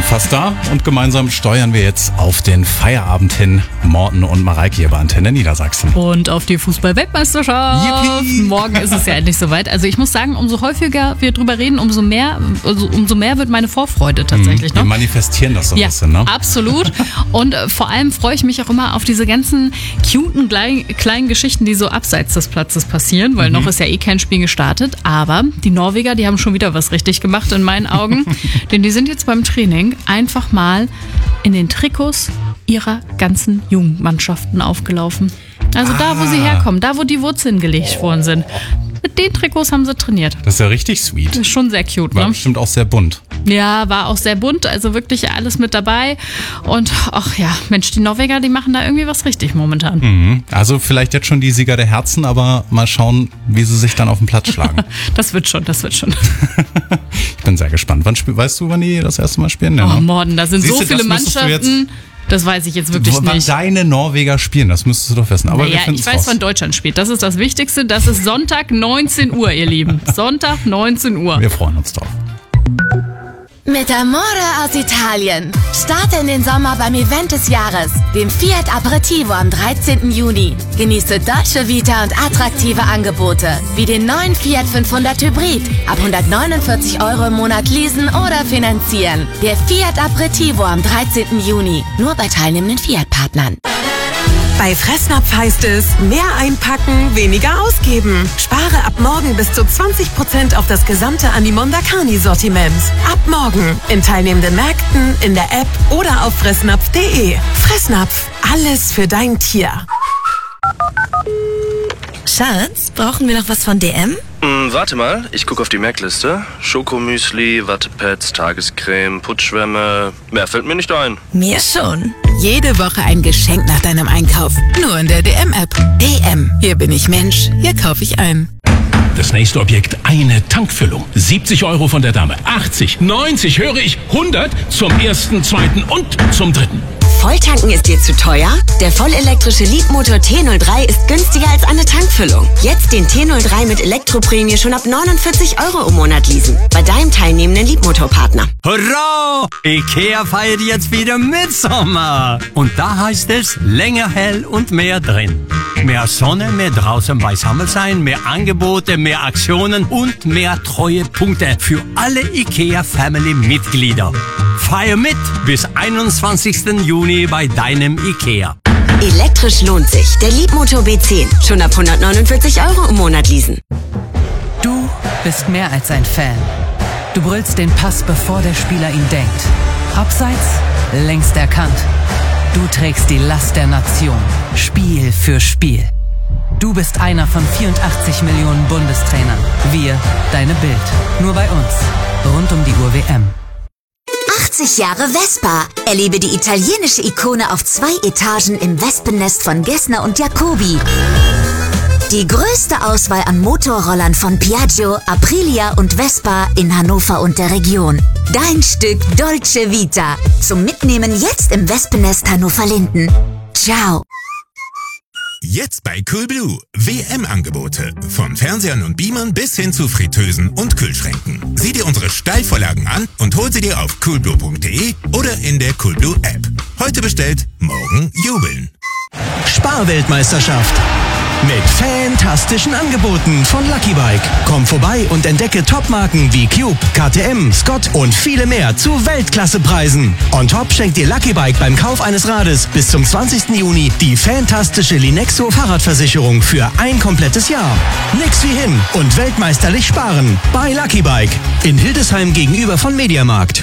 Fast da und gemeinsam steuern wir jetzt auf den Feierabend hin. Morten und Mareike hier bei Antenne Niedersachsen. Und auf die Fußball-Weltmeisterschaft. Yippie. Morgen ist es ja endlich soweit. Also ich muss sagen, umso häufiger wir drüber reden, umso mehr wird meine Vorfreude tatsächlich. Wir manifestieren das so ein Ja, bisschen, ne? absolut. Und vor allem freue ich mich auch immer auf diese ganzen cuten kleinen Geschichten, die so abseits des Platzes passieren, weil noch ist ja kein Spiel gestartet. Aber die Norweger, die haben schon wieder was richtig gemacht in meinen Augen. Denn die sind jetzt beim Training einfach mal in den Trikots ihrer ganzen Jugendmannschaften aufgelaufen. Also da, wo sie herkommen, da, wo die Wurzeln gelegt worden sind. Mit den Trikots haben sie trainiert. Das ist ja richtig sweet. Das ist schon sehr cute, War ne? bestimmt auch sehr bunt. Ja, war auch sehr bunt, also wirklich alles mit dabei. Und ach ja, Mensch, die Norweger, die machen da irgendwie was richtig momentan. Also vielleicht jetzt schon die Sieger der Herzen, aber mal schauen, wie sie sich dann auf den Platz schlagen. Das wird schon. Ich bin sehr gespannt. Weißt du, wann die das erste Mal spielen? Ja, Oh, ne? Morden, da sind Siehst so du, viele das müsstest du Mannschaften. Das weiß ich jetzt wirklich Wann nicht. deine Norweger spielen, das müsstest du doch wissen. Aber wir Naja, finden's ich weiß, raus. wann Deutschland spielt. Das ist das Wichtigste. Das ist Sonntag 19 Uhr, ihr Lieben. Sonntag 19 Uhr. Wir freuen uns drauf. Mit Amore aus Italien. Starte in den Sommer beim Event des Jahres, dem Fiat Aperitivo am 13. Juni. Genieße Dolce Vita und attraktive Angebote, wie den neuen Fiat 500 Hybrid. Ab 149 € im Monat leasen oder finanzieren. Der Fiat Aperitivo am 13. Juni. Nur bei teilnehmenden Fiat-Partnern. Bei Fressnapf heißt es, mehr einpacken, weniger ausgeben. Spare ab morgen bis zu 20% auf das gesamte Animonda Carni-Sortiment. Ab morgen in teilnehmenden Märkten, in der App oder auf fressnapf.de. Fressnapf, alles für dein Tier. Schatz, brauchen wir noch was von DM? Warte mal, ich gucke auf die Merkliste. Schokomüsli, Wattepads, Tagescreme, Putzschwämme. Mehr fällt mir nicht ein. Mir schon. Jede Woche ein Geschenk nach deinem Einkauf. Nur in der DM-App. DM. Hier bin ich Mensch. Hier kaufe ich ein. Das nächste Objekt, eine Tankfüllung. 70 € von der Dame. 80, 90, höre ich, 100 zum ersten, zweiten und zum dritten. Volltanken ist dir zu teuer? Der vollelektrische Leapmotor T03 ist günstiger als eine Tankfüllung. Jetzt den T03 mit Elektroprämie schon ab 49 € im Monat leasen. Bei deinem teilnehmenden Leapmotor-Partner. Hurra! Ikea feiert jetzt wieder Mitsommer. Und da heißt es, länger hell und mehr drin. Mehr Sonne, mehr draußen beisammen sein, mehr Angebote, mehr Aktionen und mehr Treuepunkte für alle Ikea-Family-Mitglieder. Feier mit bis 21. Juni bei deinem Ikea. Elektrisch lohnt sich. Der Leapmotor B10. Schon ab 149 € im Monat leasen. Du bist mehr als ein Fan. Du brüllst den Pass, bevor der Spieler ihn denkt. Abseits, längst erkannt. Du trägst die Last der Nation. Spiel für Spiel. Du bist einer von 84 Millionen Bundestrainern. Wir, deine Bild. Nur bei uns. Rund um die Uhr WM. 80 Jahre Vespa. Erlebe die italienische Ikone auf 2 Etagen im Wespennest von Gessner und Jacobi. Die größte Auswahl an Motorrollern von Piaggio, Aprilia und Vespa in Hannover und der Region. Dein Stück Dolce Vita. Zum Mitnehmen jetzt im Wespennest Hannover-Linden. Ciao. Jetzt bei Coolblue. WM-Angebote. Von Fernsehern und Beamern bis hin zu Fritteusen und Kühlschränken. Sieh dir unsere Steilvorlagen an und hol sie dir auf coolblue.de oder in der Coolblue App. Heute bestellt, morgen jubeln. Sparweltmeisterschaft. Mit fantastischen Angeboten von Lucky Bike. Komm vorbei und entdecke Topmarken wie Cube, KTM, Scott und viele mehr zu Weltklassepreisen. On top schenkt dir Lucky Bike beim Kauf eines Rades bis zum 20. Juni die fantastische Linexo Fahrradversicherung für ein komplettes Jahr. Nix wie hin und weltmeisterlich sparen bei Lucky Bike in Hildesheim gegenüber von Mediamarkt.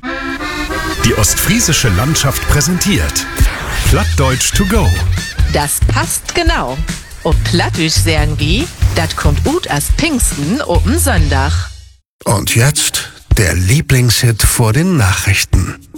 Die ostfriesische Landschaft präsentiert Plattdeutsch to go. Das passt genau. Und Plattdeutsch sagen wie, das kommt gut als Pfingsten oben Sonntag. Und jetzt der Lieblingshit vor den Nachrichten.